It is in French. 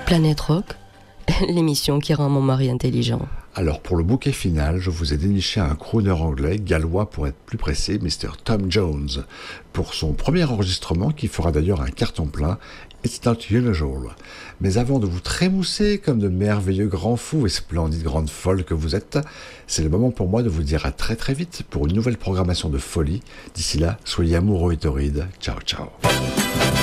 Planète Rock, l'émission qui rend mon mari intelligent. Alors pour le bouquet final, je vous ai déniché un crooner anglais, gallois pour être plus précis, Mr. Tom Jones, pour son premier enregistrement qui fera d'ailleurs un carton plein, It's Not Unusual. Mais avant de vous trémousser comme de merveilleux grands fous et splendides grandes folles que vous êtes, c'est le moment pour moi de vous dire à très très vite pour une nouvelle programmation de folie. D'ici là, soyez amoureux et torrides. Ciao ciao.